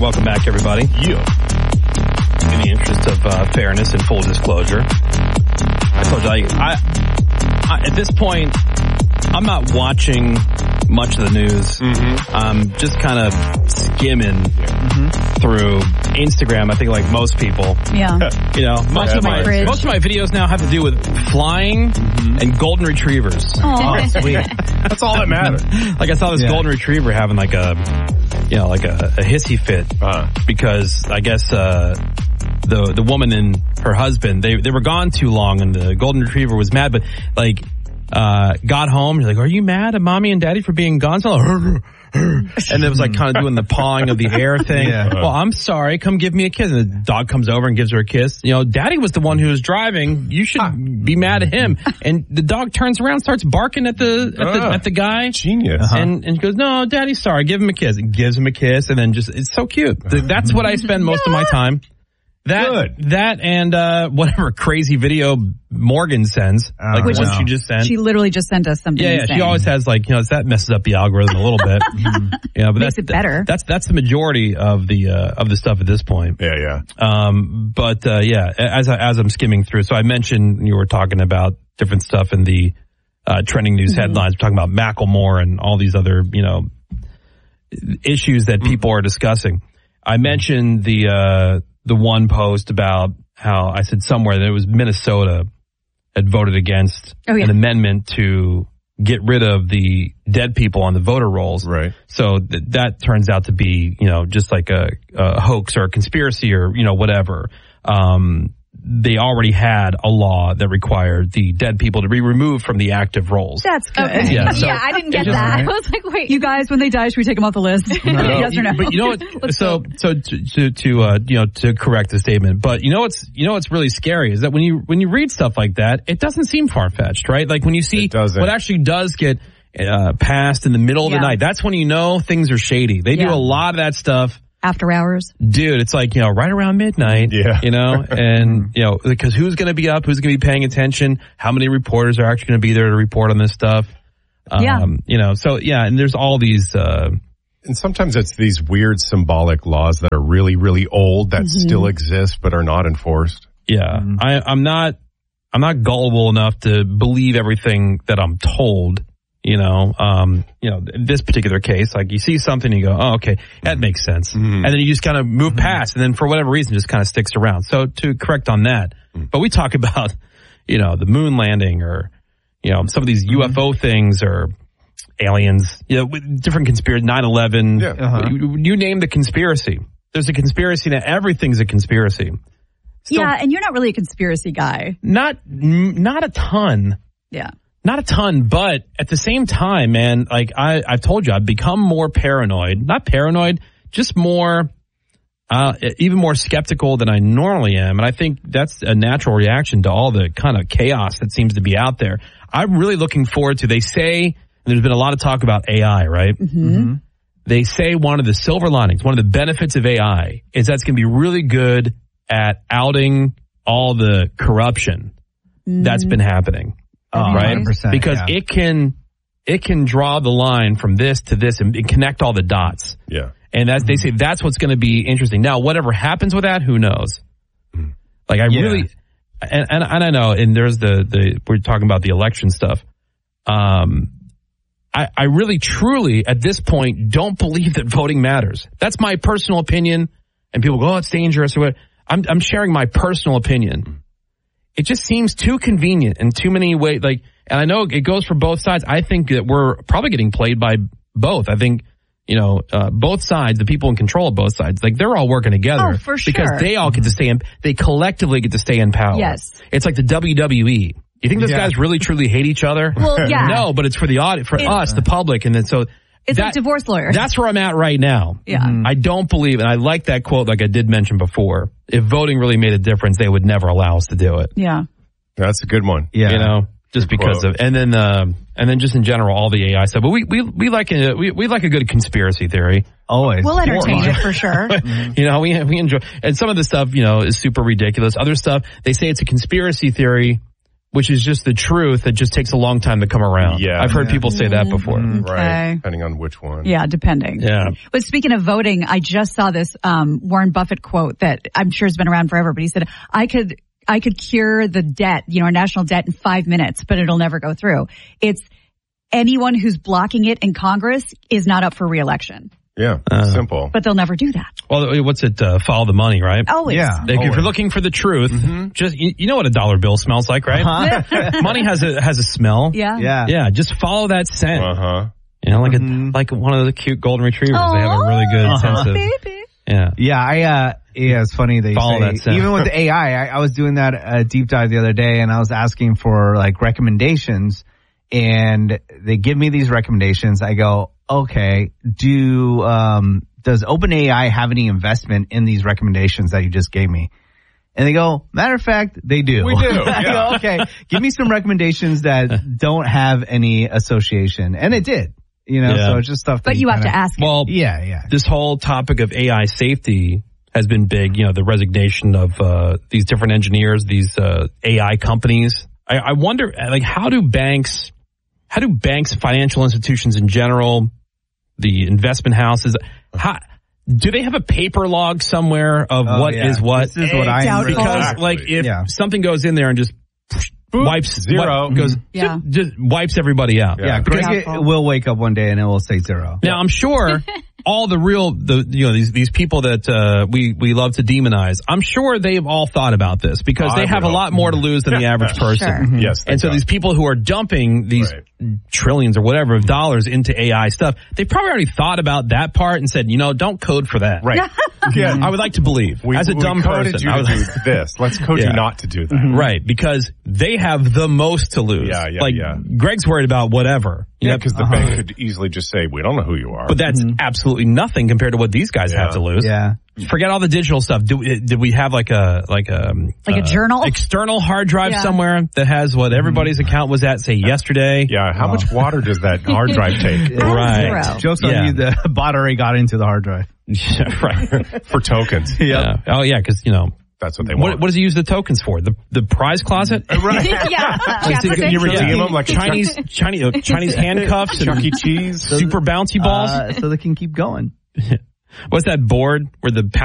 Welcome back, everybody. Yeah. In the interest of fairness and full disclosure, I told you, I at this point, I'm not watching much of the news. I'm just kind of skimming through Instagram. I think like most people. Yeah. You know, most of my videos now have to do with flying and golden retrievers. Oh, sweet. That's all that matters. Like I saw this golden retriever having like a hissy fit because I guess the woman and her husband they were gone too long and the golden retriever was mad, but like got home. He's like, "Are you mad at mommy and daddy for being gone?" So, and it was like kind of doing the pawing of the hair thing. Yeah. Well, I'm sorry. Come give me a kiss. And the dog comes over and gives her a kiss. You know, daddy was the one who was driving. You should be mad at him. And the dog turns around, starts barking at the guy. Genius. And he goes, "No, daddy's sorry. Give him a kiss." And gives him a kiss. And then it's so cute. That's what I spend most of my time. That and whatever crazy video Morgan sends, like the one she just sent. She literally just sent us something. Yeah, she always has like, that messes up the algorithm a little bit. Yeah, but makes it better. That's the majority of the stuff at this point. Yeah. As I'm skimming through, so I mentioned you were talking about different stuff in the trending news headlines. We're talking about Macklemore and all these other issues that people are discussing. I mentioned the one post about how I said somewhere that it was Minnesota had voted against an amendment to get rid of the dead people on the voter rolls. Right. So that turns out to be, just like a hoax or a conspiracy or, whatever. They already had a law that required the dead people to be removed from the active rolls. That's good. Okay. Yeah, I didn't get that. I was like, wait, you guys, when they die, should we take them off the list? Yes or no? But you know what? So to correct the statement. But what's really scary is that when you read stuff like that, it doesn't seem far fetched, right? Like when you see what actually does get passed in the middle of the night, that's when things are shady. They do a lot of that stuff. After hours. Dude, it's like, right around midnight, and, because who's going to be up? Who's going to be paying attention? How many reporters are actually going to be there to report on this stuff? And there's all these, and sometimes it's these weird symbolic laws that are really, really old that still exist but are not enforced. Yeah. I'm not gullible enough to believe everything that I'm told. In this particular case, like you see something, you go, "Oh, okay, that makes sense," and then you just kind of move past, and then for whatever reason, just kind of sticks around. So to correct on that, but we talk about, the moon landing or, some of these UFO things or aliens, different conspiracy, 9/11. You name the conspiracy. There's a conspiracy now. Everything's a conspiracy. Still, and you're not really a conspiracy guy. Not a ton. Yeah. Not a ton, but at the same time, man, like I've told you, I've become more paranoid. Not paranoid, just more, even more skeptical than I normally am. And I think that's a natural reaction to all the kind of chaos that seems to be out there. I'm really looking forward to, they say, and there's been a lot of talk about AI, right? They say one of the silver linings, one of the benefits of AI is that it's going to be really good at outing all the corruption that's been happening. Right? Because it can draw the line from this to this and connect all the dots. Yeah. And they say that's what's going to be interesting. Now, whatever happens with that, who knows? Like really, and I know, and there's we're talking about the election stuff. I really, truly, at this point, don't believe that voting matters. That's my personal opinion. And people go, "Oh, it's dangerous," or what. I'm sharing my personal opinion. It just seems too convenient in too many ways. Like, and I know it goes for both sides. I think that we're probably getting played by both. I think, both sides, the people in control of both sides, like they're all working together. Oh, for sure. Because they all get to they collectively get to stay in power. Yes. It's like the WWE. You think those guys really truly hate each other? Well, yeah. No, but it's for the audience, for us, the public. And then it's like divorce lawyers. That's where I'm at right now. Yeah. I don't believe, and I like that quote like I did mention before, if voting really made a difference, they would never allow us to do it. Yeah. That's a good one. Yeah. Just because of, and then just in general, all the AI stuff. But we like a good conspiracy theory. Always. We'll entertain it for sure. We enjoy, and some of the stuff, is super ridiculous. Other stuff, they say it's a conspiracy theory, which is just the truth that just takes a long time to come around. Yeah. I've heard people say that before. Right. Depending on which one. Yeah, depending. Yeah. But speaking of voting, I just saw this Warren Buffett quote that I'm sure has been around forever, but he said, I could cure the debt, our national debt in 5 minutes, but it'll never go through. It's anyone who's blocking it in Congress is not up for re-election. Yeah, simple. But they'll never do that. Well, what's it? Follow the money, right? Always. Yeah. If you're looking for the truth, just you know what a dollar bill smells like, right? Money has a smell. Yeah. Yeah. Just follow that scent. Like one of the cute golden retrievers. Aww. They have a really good sense of. Baby. Yeah. Yeah, it's funny that you Follow that say, sense. even with the AI, I was doing that deep dive the other day, and I was asking for like recommendations, and they give me these recommendations. I go, okay, does OpenAI have any investment in these recommendations that you just gave me? And they go, matter of fact, they do. We do. I go, okay, give me some recommendations that don't have any association. And it did, so it's just stuff that But you have to ask. Well, Yeah. this whole topic of AI safety has been big. The resignation of these different engineers, these AI companies. I wonder, like, how do banks, financial institutions in general, the investment houses, do they have a paper log somewhere of what is what? This is what I because like if something goes in there and just wipes zero, just wipes everybody out. Yeah, Greg will wake up one day and it will say zero. Now I'm sure all these people that we love to demonize, I'm sure they've all thought about this because they have a lot more to lose than the average person. Sure. Yes. And so these people who are dumping these trillions or whatever of dollars into AI stuff, they probably already thought about that part and said, don't code for that. Right. Yeah. I would like to believe as a dumb coded person. You to do this. Let's code you not to do that. Right. Because they have the most to lose. Yeah. Greg's worried about whatever. Yeah, because the bank could easily just say, we don't know who you are. But that's absolutely nothing compared to what these guys have to lose. Yeah. Forget all the digital stuff. Did we have like a journal? External hard drive somewhere that has what everybo's account was at, say, yesterday? Yeah. How much water does that hard drive take? Right. Zero. Joke's on you, the bot already got into the hard drive. Yeah, right. For tokens. Yeah. Oh, yeah, because, that's what they want. What does he use the tokens for? The prize closet? Right. You redeem them like Chinese handcuffs, Chuck E. Cheese, super bouncy balls. So they can keep going. What's that board where the